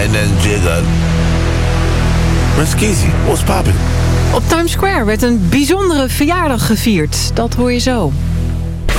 wine and jiggle. Miss Kizzy, what's poppin'? Op Times Square werd een bijzondere verjaardag gevierd. Dat hoor je zo.